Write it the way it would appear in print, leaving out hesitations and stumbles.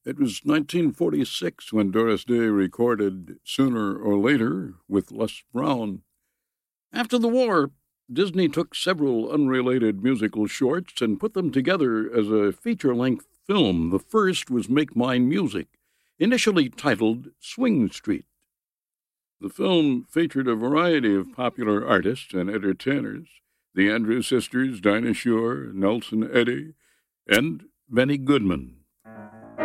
It was 1946 when Doris Day recorded Sooner or Later with Les Brown. After the war, Disney took several unrelated musical shorts and put them together as a feature-length film. The first was Make Mine Music, initially titled Swing Street. The film featured a variety of popular artists and entertainers: the Andrews Sisters, Dinah Shore, Nelson Eddy, and Benny Goodman.